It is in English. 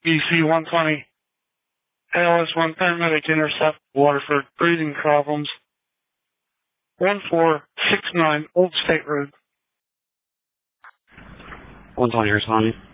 BC 120. ALS-1 paramedic intercept, Waterford, breathing problems. 1469 Old State Road. 120, responding.